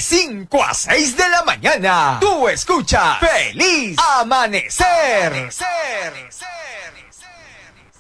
5 a 6 de la mañana. Tú escuchas Feliz Amanecer.